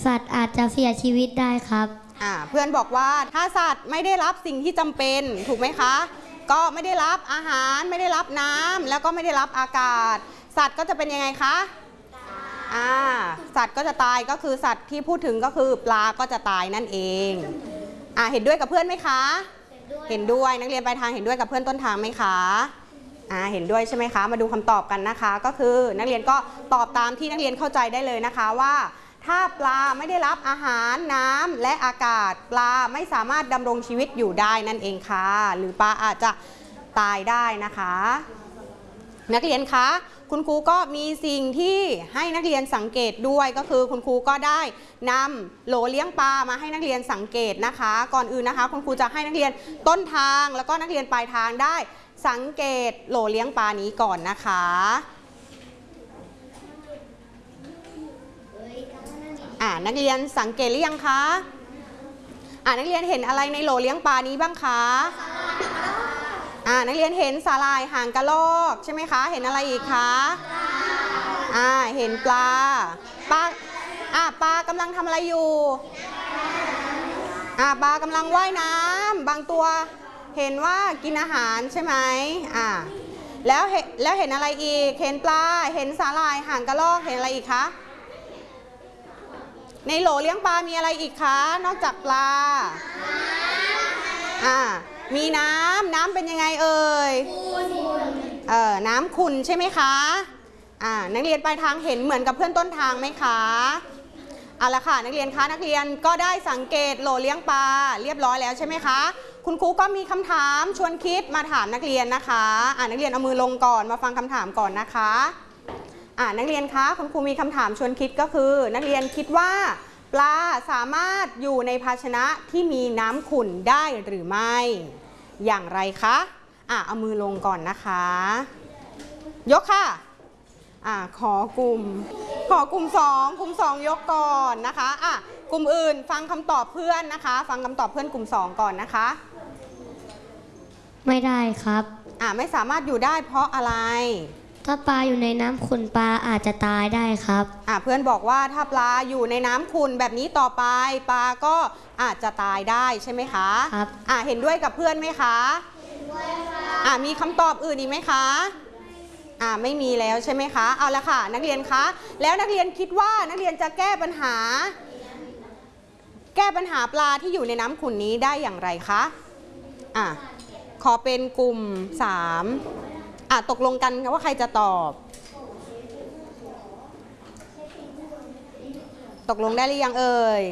สัตว์อาจจะเสียชีวิตได้ครับเพื่อนบอกว่าถ้าสัตว์ไม่ได้รับสิ่งที่จำเป็นถูกไหมคะก็ไม่ได้รับอาหารไม่ได้รับน้ำแล้วก็ไม่ได้รับอากาศสัตว์ก็จะเป็นยังไงคะสัตว์ก็จะตายก็คือสัตว์ที่พูดถึงก็คือปลาก็จะตายนั่นเองเห็นด้วยกับเพื่อนไหมคะเห็นด้วยนักเรียนปลายทางเห็นด้วยกับเพื่อนต้นทางไหมคะเห็นด้วยใช่ไหมคะมาดูคำตอบกันนะคะก็คือนักเรียนก็ตอบตามที่นักเรียนเข้าใจได้เลยนะคะว่าถ้าปลาไม่ได้รับอาหารน้ำและอากาศปลาไม่สามารถดำรงชีวิตอยู่ได้นั่นเองค่ะหรือปลาอาจจะตายได้นะคะนักเรียนคะคุณครูก็มีสิ่งที่ให้นักเรียนสังเกตด้วยก็คือคุณครูก็ได้นำโหลเลี้ยงปลามาให้นักเรียนสังเกตนะคะก่อนอื่นนะคะคุณครูจะให้นักเรียนต้นทางแล้วก็นักเรียนปลายทางได้สังเกตโหลเลี้ยงปลานี้ก่อนนะคะนักเรียนสังเกตหรือยังคะนักเรียนเห็นอะไรในโหลเลี้ยงปลานี้บ้างคะนักเรียนเห็นสาหร่ายหางกระรอกใช่ไหมคะเห็นอะไรอีกคะเห็นปลากำลังทำอะไรอยู่ปลากำลังว่ายน้ำบางตัวเห็นว่ากินอาหารใช่ไหมแล้วเห็นอะไรอีกเห็นปลาเห็นสาหร่ายหางกระรอกเห็นอะไรอีกคะในโหลเลี้ยงปลามีอะไรอีกคะนอกจากปลามีน้ำเป็นยังไงเอ่ยน้ำขุ่นใช่ไหมคะนักเรียนปลายทางเห็นเหมือนกับเพื่อนต้นทางไหมคะเอาละค่ะนักเรียนคะนักเรียนก็ได้สังเกตโหลเลี้ยงปลาเรียบร้อยแล้วใช่ไหมคะคุณครูก็มีคำถามชวนคิดมาถามนักเรียนนะคะนักเรียนเอามือลงก่อนมาฟังคำถามก่อนนะคะนักเรียนคะคุณครูมีคำถามชวนคิดก็คือนักเรียนคิดว่าปลาสามารถอยู่ในภาชนะที่มีน้ำขุ่นได้หรือไม่อย่างไรคะเอามือลงก่อนนะคะยกค่ะขอกลุ่ม2กลุ่ม2ยกก่อนนะคะกลุ่มอื่นฟังคำตอบเพื่อนนะคะฟังคำตอบเพื่อนกลุ่ม2ก่อนนะคะไม่ได้ครับไม่สามารถอยู่ได้เพราะอะไรถ้าปลาอยู่ในน้ำขุ่นปลาอาจจะตายได้ครับเพื่อนบอกว่าถ้าปลาอยู่ในน้ำขุ่นแบบนี้ต่อไปปลาก็อาจจะตายได้ใช่ไหมคะครับเห็นด้วยกับเพื่อนไหมคะเห็นด้วยค่ะมีคำตอบอื่นอีกไหมคะไม่มีแล้วใช่ไหมคะเอาละค่ะนักเรียนคะแล้วนักเรียนคิดว่านักเรียนจะแก้ปัญหาปลาที่อยู่ในน้ำขุ่นนี้ได้อย่างไรคะขอเป็นกลุ่ม3ตกลงกันว่าใครจะตอบตกลงได้หรือยังเอ่ย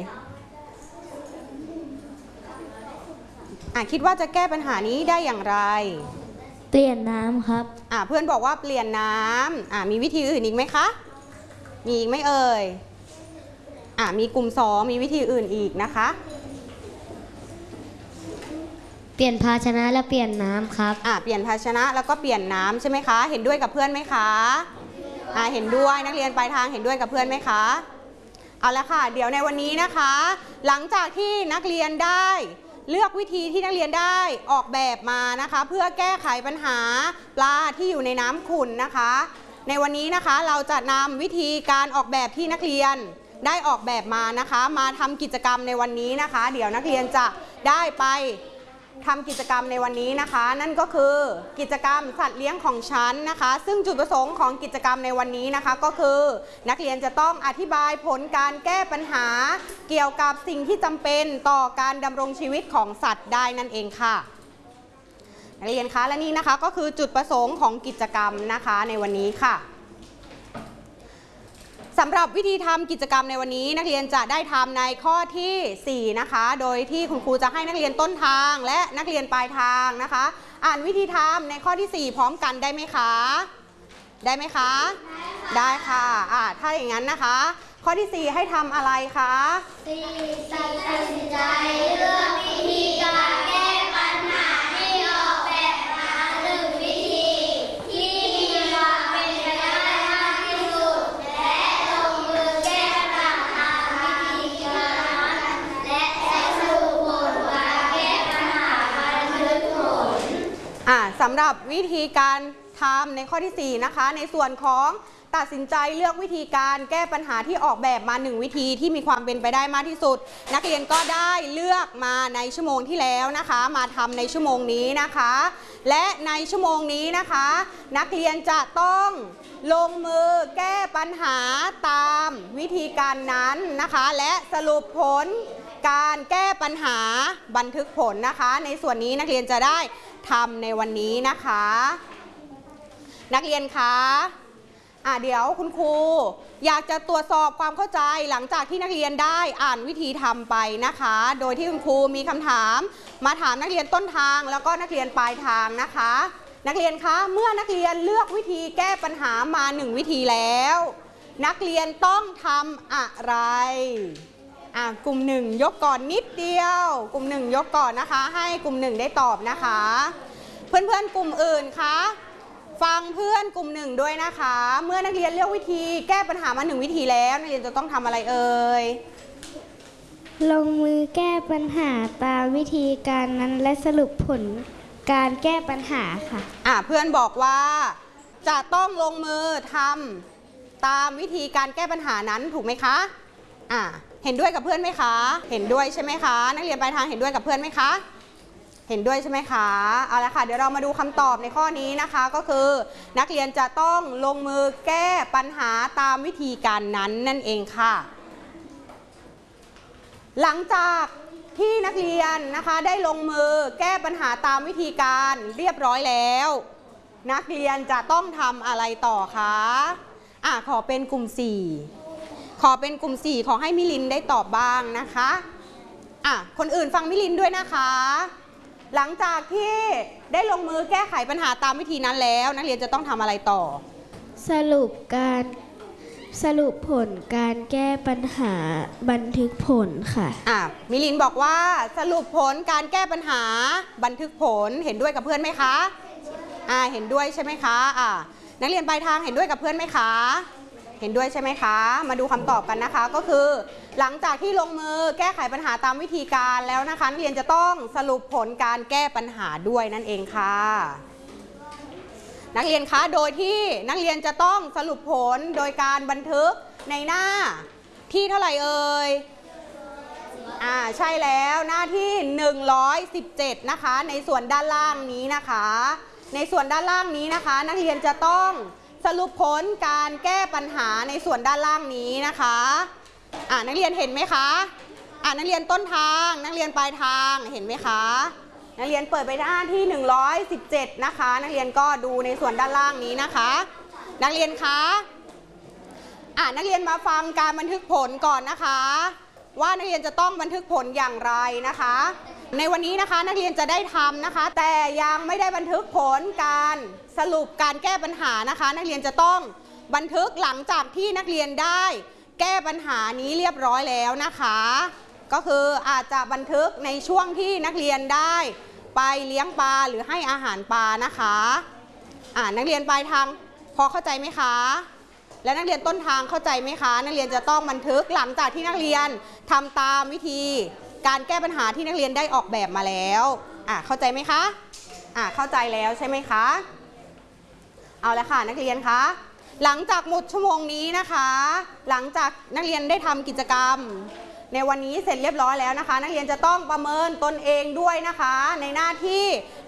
คิดว่าจะแก้ปัญหานี้ได้อย่างไรเปลี่ยนน้ำครับเพื่อนบอกว่าเปลี่ยนน้ำมีวิธีอื่นอีกไหมคะมีอีกไหมเอ่ยมีกลุ่ม2มีวิธีอื่นอีกนะคะเปลี่ยนภาชนะและเปลี่ยนน้ำครับเปลี่ยนภาชนะแล้วก็เปลี่ยนน้ำใช่ไหมคะเห็นด้วยกับเพื่อนไหมคะเห็นด้วยนักเรียนปลายทางเห็นด้วยกับเพื่อนไหมคะเอาละค่ะเดี๋ยวในวันนี้นะคะหลังจากที่นักเรียนได้เลือกวิธีที่นักเรียนได้ออกแบบมานะคะเพื่อแก้ไขปัญหาปลาที่อยู่ในน้ำขุ่นนะคะในวันนี้นะคะเราจะนำวิธีการออกแบบที่นักเรียนได้ออกแบบมานะคะมาทำกิจกรรมในวันนี้นะคะเดี๋ยวนักเรียนจะได้ไปทำกิจกรรมในวันนี้นะคะนั่นก็คือกิจกรรมสัตว์เลี้ยงของฉันนะคะซึ่งจุดประสงค์ของกิจกรรมในวันนี้นะคะก็คือนักเรียนจะต้องอธิบายผลการแก้ปัญหาเกี่ยวกับสิ่งที่จำเป็นต่อการดำรงชีวิตของสัตว์ได้นั่นเองค่ะนักเรียนคะและนี่นะคะก็คือจุดประสงค์ของกิจกรรมนะคะในวันนี้ค่ะสำหรับวิธีทำกิจกรรมในวันนี้นักเรียนจะได้ทำในข้อที่4นะคะโดยที่คุณครูจะให้นักเรียนต้นทางและนักเรียนปลายทางนะคะอ่านวิธีทำในข้อที่4พร้อมกันได้ไหมคะได้ไหมคะได้ค่ะถ้าอย่างนั้นนะคะข้อที่4ให้ทำอะไรคะตัดสินใจเลือกวิธีการแก้ปัญหาให้ออกแบบมา1วิธีที่มีความเป็นไปได้มากที่สุดและลงมือแก้ปัญหาวิธีการนั้นและสรุปผลการแก้ปัญหาบันทึกผลสำหรับวิธีการทำในข้อที่4นะคะในส่วนของตัดสินใจเลือกวิธีการแก้ปัญหาที่ออกแบบมา1วิธีที่มีความเป็นไปได้มากที่สุดนักเรียนก็ได้เลือกมาในชั่วโมงที่แล้วนะคะมาทำในชั่วโมงนี้นะคะและในชั่วโมงนี้นะคะนักเรียนจะต้องลงมือแก้ปัญหาตามวิธีการนั้นนะคะและสรุปผลการแก้ปัญหาบันทึกผลนะคะในส่วนนี้นักเรียนจะได้ทำในวันนี้นะคะนักเรียนคะเดี๋ยวคุณครูอยากจะตรวจสอบความเข้าใจหลังจากที่นักเรียนได้อ่านวิธีทำไปนะคะโดยที่คุณครูมีคำถามมาถามนักเรียนต้นทางแล้วก็นักเรียนปลายทางนะคะนักเรียนคะเมื่อนักเรียนเลือกวิธีแก้ปัญหามา1วิธีแล้วนักเรียนต้องทำอะไรกลุ่ม1ยกก่อนนิดเดียวกลุ่ม1ยกก่อนนะคะให้กลุ่ม1ได้ตอบนะคะเพื่อนๆกลุ่มอื่นคะฟังเพื่อนกลุ่ม1ด้วยนะคะเมื่อนักเรียนเลือกวิธีแก้ปัญหามา1วิธีแล้วนักเรียนจะต้องทำอะไรเอ่ยลงมือแก้ปัญหาตามวิธีการนั้นและสรุปผลการแก้ปัญหาค่ะเพื่อนบอกว่าจะต้องลงมือทำตามวิธีการแก้ปัญหานั้นถูกไหมคะเห็นด้วยกับเพื่อนไหมคะเห็นด้วยใช่ไหมคะนักเรียนปลายทางเห็นด้วยกับเพื่อนไหมคะเห็นด้วยใช่ไหมคะเอาละค่ะเดี๋ยวเรามาดูคำตอบในข้อนี้นะคะก็คือนักเรียนจะต้องลงมือแก้ปัญหาตามวิธีการนั้นนั่นเองค่ะหลังจากที่นักเรียนนะคะได้ลงมือแก้ปัญหาตามวิธีการเรียบร้อยแล้วนักเรียนจะต้องทำอะไรต่อคะขอเป็นกลุ่ม4ขอเป็นกลุ่ม4ขอให้มิลินได้ตอบบ้างนะคะคนอื่นฟังมิลินด้วยนะคะหลังจากที่ได้ลงมือแก้ไขปัญหาตามวิธีนั้นแล้วนักเรียนจะต้องทำอะไรต่อสรุปผลการแก้ปัญหาบันทึกผลค่ะมิลินบอกว่าสรุปผลการแก้ปัญหาบันทึกผลเห็นด้วยกับเพื่อนไหมคะเห็นด้วยใช่ไหมคะนักเรียนปลายทางเห็นด้วยกับเพื่อนไหมคะเห็นด้วยใช่ไหมคะมาดูคำตอบกันนะคะก็คือหลังจากที่ลงมือแก้ไขปัญหาตามวิธีการแล้วนะคะนักเรียนจะต้องสรุปผลการแก้ปัญหาด้วยนั่นเองค่ะนักเรียนคะโดยที่นักเรียนจะต้องสรุปผลโดยการบันทึกในหน้าที่เท่าไหร่เอ่ยใช่แล้วหน้าที่117นะคะในส่วนด้านล่างนี้นะคะในส่วนด้านล่างนี้นะคะนักเรียนจะต้องสรุปผลการแก้ปัญหาในส่วนด้านล่างนี้นะคะนักเรียนเห็นไหมคะนักเรียนต้นทางนักเรียนปลายทางเห็นไหมคะนักเรียนเปิดไปหน้าที่117นะคะนักเรียนก็ดูในส่วนด้านล่างนี้นะคะนักเรียนคะนักเรียนมาฟังการบันทึกผลก่อนนะคะว่านักเรียนจะต้องบันทึกผลอย่างไรนะคะในวันนี้นะคะนักเรียนจะได้ทำนะคะแต่ยังไม่ได้บันทึกผลการสรุปการแก้ปัญหานะคะนักเรียนจะต้องบันทึกหลังจากที่นักเรียนได้แก้ปัญหานี้เรียบร้อยแล้วนะคะก็คืออาจจะบันทึกในช่วงที่นักเรียนได้ไปเลี้ยงปลาหรือให้อาหารปลานะคะนักเรียนปลายทางพอเข้าใจไหมคะและนักเรียนต้นทางเข้าใจไหมคะนักเรียนจะต้องบันทึกหลังจากที่นักเรียนทำตามวิธีการแก้ปัญหาที่นักเรียนได้ออกแบบมาแล้วเข้าใจไหมคะเข้าใจแล้วใช่ไหมคะเอาละค่ะนักเรียนคะหลังจากหมดชั่วโมงนี้นะคะหลังจากนักเรียนได้ทำกิจกรรมในวันนี้เสร็จเรียบร้อยแล้วนะคะนักเรียนจะต้องประเมินตนเองด้วยนะคะในหน้าที่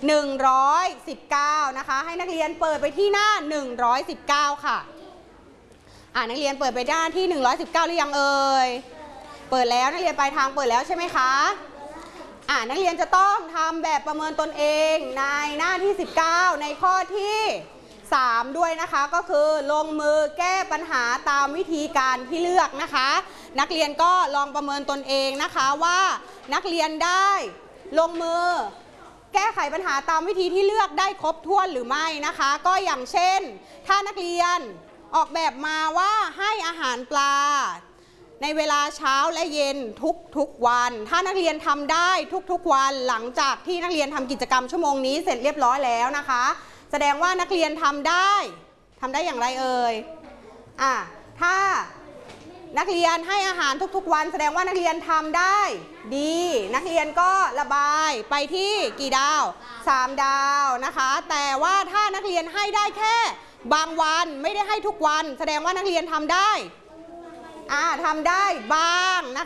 119นะคะให้นักเรียนเปิดไปที่หน้า119ค่ะนักเรียนเปิดไปหน้าที่119หรือยังเอ่ยเปิดแล้วนักเรียนปลายทางเปิดแล้วใช่ไหมคะนักเรียนจะต้องทำแบบประเมินตนเองในหน้าที่19ในข้อที่3ด้วยนะคะก็คือลงมือแก้ปัญหาตามวิธีการที่เลือกนะคะนักเรียนก็ลองประเมินตนเองนะคะว่านักเรียนได้ลงมือแก้ไขปัญหาตามวิธีที่เลือกได้ครบถ้วนหรือไม่นะคะก็อย่างเช่นถ้านักเรียนออกแบบมาว่าให้อาหารปลาในเวลาเช้าและเย็นทุกวันถ้านักเรียนทำได้ทุกวันหลังจากที่นักเรียนทำกิจกรรมชั่วโมงนี้เสร็จเรียบร้อยแล้วนะคะแสดงว่านักเรียนทำได้อย่างไรเอ่ยถ้านักเรียนให้อาหารทุกวันแสดงว่านักเรียนทำได้ดีนักเรียนก็ระบายไปที่กี่ดาว3 ดาวนะคะแต่ว่าถ้านักเรียนให้ได้แค่บางวันไม่ได้ให้ทุกวันแสดงว่านักเรียนทำได้ทำได้บ้างนะคะ